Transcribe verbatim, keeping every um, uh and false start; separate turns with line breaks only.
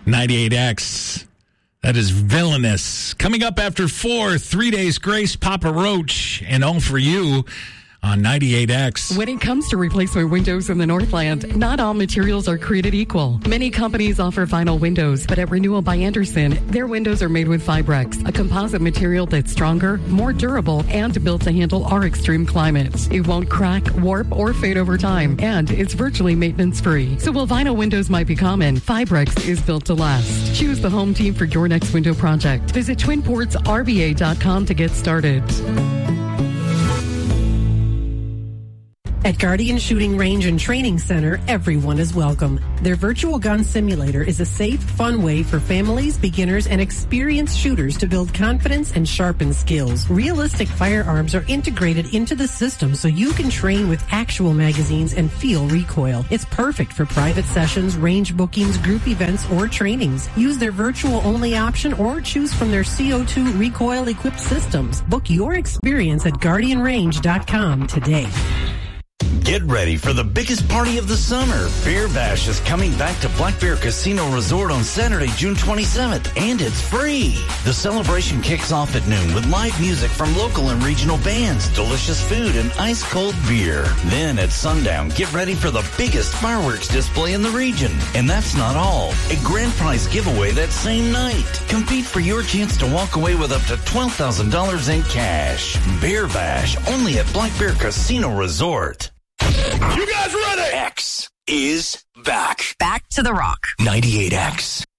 ninety-eight X. That is Villainous. Coming up after four, Three Days Grace, Papa Roach, and All For You on ninety-eight X.
When it comes to replacement windows in the Northland, not all materials are created equal. Many companies offer vinyl windows, but at Renewal by Andersen, their windows are made with Fibrex, a composite material that's stronger, more durable, and built to handle our extreme climates. It won't crack, warp, or fade over time, and it's virtually maintenance-free. So while vinyl windows might be common, Fibrex is built to last. Choose the home team for your next window project. Visit twin ports r b a dot com to get started.
At Guardian Shooting Range and Training Center, everyone is welcome. Their virtual gun simulator is a safe, fun way for families, beginners, and experienced shooters to build confidence and sharpen skills. Realistic firearms are integrated into the system so you can train with actual magazines and feel recoil. It's perfect for private sessions, range bookings, group events, or trainings. Use their virtual-only option or choose from their C O two recoil-equipped systems. Book your experience at guardian range dot com today.
Get ready for the biggest party of the summer. Beer Bash is coming back to Black Bear Casino Resort on Saturday, June twenty-seventh, and it's free. The celebration kicks off at noon with live music from local and regional bands, delicious food, and ice-cold beer. Then at sundown, get ready for the biggest fireworks display in the region. And that's not all. A grand prize giveaway that same night. Compete for your chance to walk away with up to twelve thousand dollars in cash. Beer Bash, only at Black Bear Casino Resort.
You guys ready?
X is back.
Back to the Rock.
ninety-eight X.